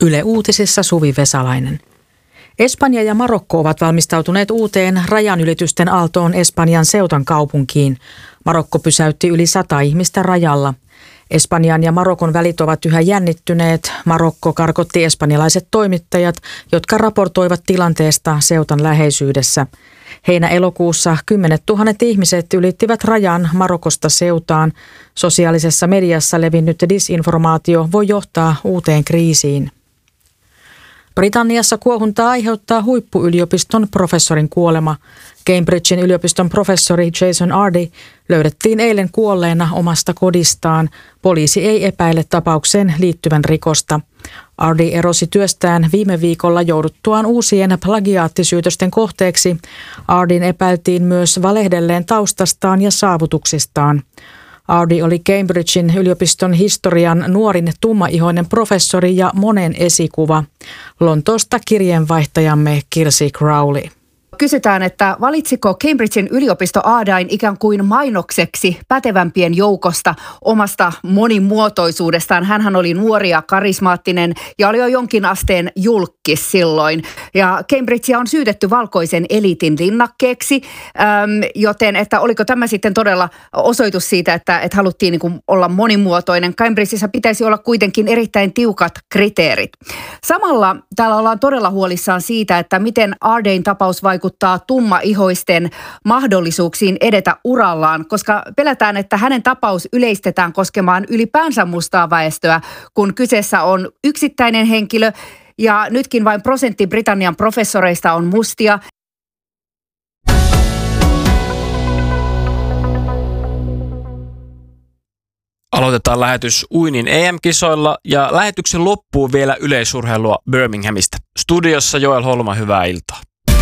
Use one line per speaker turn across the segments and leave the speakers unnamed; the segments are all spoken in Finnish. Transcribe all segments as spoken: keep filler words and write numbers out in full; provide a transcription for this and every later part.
Yle Uutisissa Suvi Vesalainen. Espanja ja Marokko ovat valmistautuneet uuteen rajanylitysten aaltoon Espanjan Ceutan kaupunkiin. Marokko pysäytti yli sata ihmistä rajalla. Espanjan ja Marokon välit ovat yhä jännittyneet. Marokko karkotti espanjalaiset toimittajat, jotka raportoivat tilanteesta Ceutan läheisyydessä. Heinä-elokuussa kymmenet tuhannet ihmiset ylittivät rajan Marokosta Ceutaan. Sosiaalisessa mediassa levinnyt disinformaatio voi johtaa uuteen kriisiin. Britanniassa kuohuntaa aiheuttaa huippuyliopiston professorin kuolema. Cambridgein yliopiston professori Jason Ardy löydettiin eilen kuolleena omasta kodistaan. Poliisi ei epäile tapaukseen liittyvän rikosta. Ardy erosi työstään viime viikolla jouduttuaan uusien plagiaattisyytösten kohteeksi. Ardyn epäiltiin myös valehdelleen taustastaan ja saavutuksistaan. Ardy oli Cambridgein yliopiston historian nuorin tummaihoinen professori ja monen esikuva. Lontoosta kirjeenvaihtajamme Kirsi Crowley.
Kysytään, että valitsiko Cambridgein yliopisto Ardyn ikään kuin mainokseksi pätevämpien joukosta omasta monimuotoisuudestaan. Hänhän oli nuori ja karismaattinen ja oli jo jonkin asteen julkkis silloin. Ja Cambridgea on syytetty valkoisen eliitin linnakkeeksi, joten että oliko tämä sitten todella osoitus siitä, että, että haluttiin niin kuin olla monimuotoinen. Cambridgeissa pitäisi olla kuitenkin erittäin tiukat kriteerit. Samalla täällä ollaan todella huolissaan siitä, että miten Ardyn tapaus vaikuttaa vaikuttaa tummaihoisten mahdollisuuksiin edetä urallaan, koska pelätään, että hänen tapaus yleistetään koskemaan ylipäänsä mustaa väestöä, kun kyseessä on yksittäinen henkilö ja nytkin vain prosentti Britannian professoreista on mustia.
Aloitetaan lähetys uinnin E M-kisoilla ja lähetyksen loppuu vielä yleisurheilua Birminghamista. Studiossa Joel Holma, hyvää iltaa.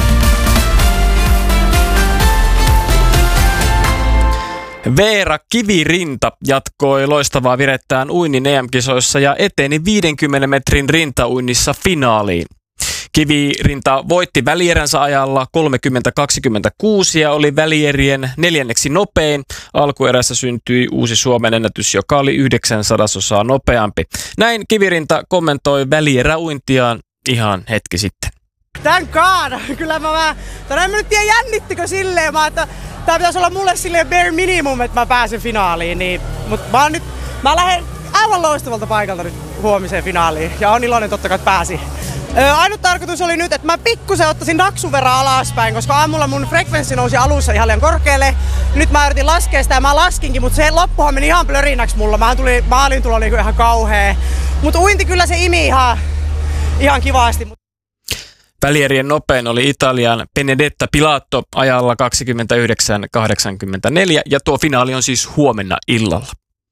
Veera Kivirinta jatkoi loistavaa virettään uinnin E M-kisoissa ja eteni viidenkymmenen metrin rintauinnissa finaaliin. Kivirinta voitti välieränsä ajalla kolmekymmentä kaksikymmentäkuusi ja oli välierien neljänneksi nopein. Alkuerässä syntyi uusi Suomen ennätys, joka oli yhdeksän sadasosaa nopeampi. Näin Kivirinta kommentoi välieräuintiaan ihan hetki sitten.
Tän kaada. Kyllä mä vähän, tänään mä nyt tiedän jännittikö silleen, mä, että tää pitäisi olla mulle silleen bare minimum, että mä pääsen finaaliin. Niin, mut mä nyt, mä lähden aivan loistavalta paikalta nyt huomiseen finaaliin ja on iloinen totta kai, että pääsin. Ö, ainut tarkoitus oli nyt, että mä pikkusen ottaisin naksun verran alaspäin, koska aamulla mun frekvenssi nousi alussa ihan liian korkealle. Nyt mä yritin laskea sitä ja mä laskinkin, mutta se loppuhan meni ihan plörinäksi mulla. Mä tuli maalintulo niinku ihan kauhea. Mut uinti kyllä se imi ihan, ihan kivasti.
Välierien nopein oli Italian Benedetta Pilato ajalla kaksikymmentäyhdeksän kahdeksankymmentäneljä ja tuo finaali on siis huomenna illalla.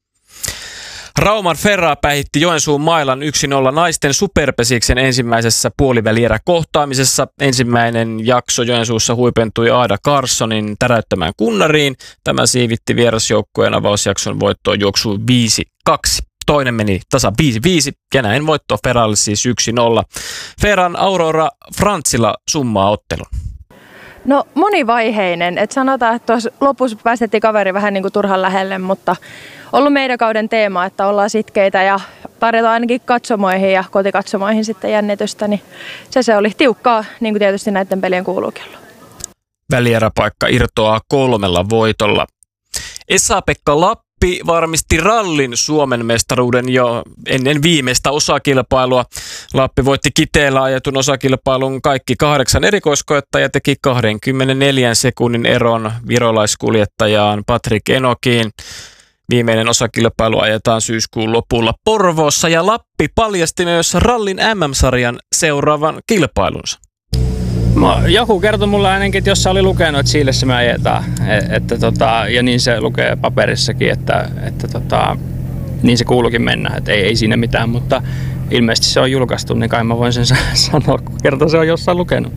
Rauman Ferra päihitti Joensuun mailan yksi nolla naisten superpesiksen ensimmäisessä puolivälieräkohtaamisessa. Ensimmäinen jakso Joensuussa huipentui Aada Carssonin täräyttämään kunnariin. Tämä siivitti vierasjoukkueen avausjakson voittoon juoksuun viisi kaksi. Toinen meni tasa viisi viisi ja näin voitto Ferralle siis yksi nolla. Ferran Aurora Frantsila summaa ottelun.
No monivaiheinen. Et sanotaan, että tuossa lopussa päästettiin kaveri vähän niin kuin turhan lähelle, mutta ollut meidän kauden teema, että ollaan sitkeitä ja tarjotaan ainakin katsomoihin ja kotikatsomoihin sitten jännitystä. Niin se, se oli tiukkaa, niin kuin tietysti näiden pelien kuuluukin olla.
Välieräpaikka irtoaa kolmella voitolla. Esa-Pekka Lappi varmisti rallin Suomen mestaruuden jo ennen viimeistä osakilpailua. Lappi voitti Kiteellä ajetun osakilpailun kaikki kahdeksan erikoiskoetta ja teki kaksikymmentäneljä sekunnin eron virolaiskuljettajaan Patrick Enokiin. Viimeinen osakilpailu ajetaan syyskuun lopulla Porvoossa ja Lappi paljasti myös rallin M M-sarjan seuraavan kilpailunsa.
Mä, joku kertoi mulle ainakin, että jos oli lukenut, että Chiilessä me ajetaan, että, että, tota, ja niin se lukee paperissakin, että, että tota, niin se kuuluukin mennä, että ei, ei siinä mitään, mutta ilmeisesti se on julkaistu, niin kai mä voin sen sanoa, kun kerta se on jossain lukenut.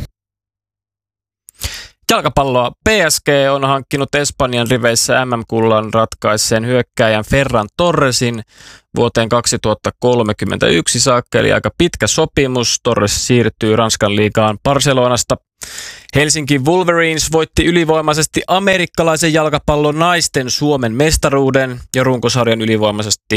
Jalkapalloa. P S G on hankkinut Espanjan riveissä M M-kullan ratkaisseen hyökkääjän Ferran Torresin vuoteen kaksituhattakolmekymmentäyksi saakka, eli aika pitkä sopimus. Torres siirtyy Ranskan liigaan Barcelonasta. Helsinki Wolverines voitti ylivoimaisesti amerikkalaisen jalkapallon naisten Suomen mestaruuden ja runkosarjan ylivoimaisesti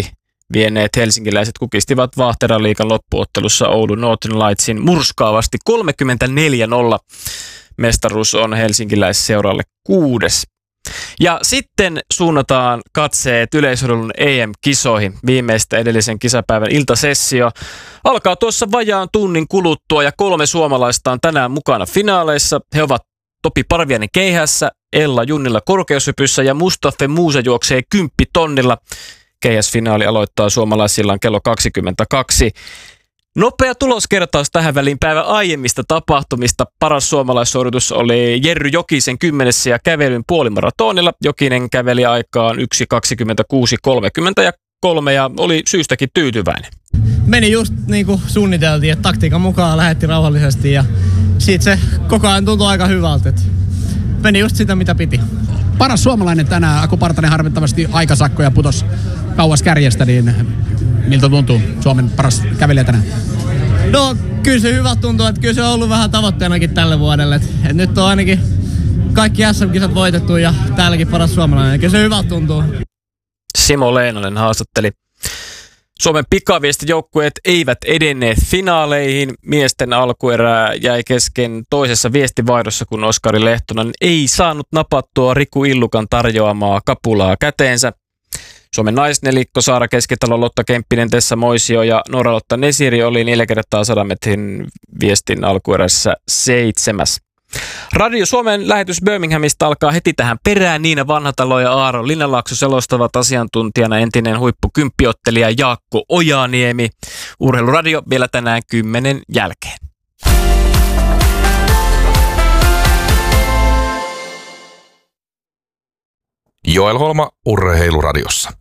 vieneet helsinkiläiset kukistivat Vahteraliigan loppuottelussa Oulun Northern Lightsin murskaavasti kolmekymmentäneljä nolla. Mestaruus on helsinkiläisseuralle kuudes. Ja sitten suunnataan katseet yleisurheilun E M-kisoihin. Viimeistä edellisen kisapäivän iltasessio alkaa tuossa vajaan tunnin kuluttua ja kolme suomalaista on tänään mukana finaaleissa. He ovat Topi Parviainen keihässä, Ella Junnila korkeushypyssä ja Mustafa Muusa juoksee kymppitonnilla. Keihäsfinaali aloittaa suomalaisillaan kello kaksikymmentäkaksi. Nopea tuloskertaus tähän väliin päivän aiemmista tapahtumista. Paras suomalaissuoritus oli Jerry Jokisen kymmenessä ja kävelyn puolimaratonilla. Jokinen käveli aikaan yksi kaksikymmentäkuusi kolmekymmentä ja kolme ja oli syystäkin tyytyväinen.
Meni just niin kuin suunniteltiin, että taktiikan mukaan lähetti rauhallisesti ja siitä se koko ajan tuntui aika hyvältä. Meni just sitä, mitä piti.
Paras suomalainen tänään, Aku Partanen harmittavasti aikasakkoja putos kauas kärjestä, niin miltä tuntuu Suomen paras kävelijä tänään?
No kyllä se hyvä tuntuu, että kyllä se on ollut vähän tavoitteenakin tälle vuodelle. Et, et nyt on ainakin kaikki S M-kisat voitettu ja täälläkin paras suomalainen. Kyllä se hyvä tuntuu.
Simo Leinonen haastatteli. Suomen pikaviestijoukkueet eivät edenneet finaaleihin. Miesten alkuerää jäi kesken toisessa viestivaihdossa, kun Oskari Lehtonen ei saanut napattua Riku Illukan tarjoamaa kapulaa käteensä. Suomen naisnelikko Saara Keskitalo, Lotta Kemppinen, Tessa Moisio ja Noora-Lotta Nesiri oli neljä kertaa sadan metrin viestin alkuerässä seitsemäs. Radio Suomen lähetys Birminghamista alkaa heti tähän perään. Niina Vanhatalo ja Aaro Linnanlaakso selostavat asiantuntijana entinen huippukymppiottelija Jaakko Ojaniemi. Urheiluradio vielä tänään kymmenen jälkeen.
Joel Holma Urheiluradiossa.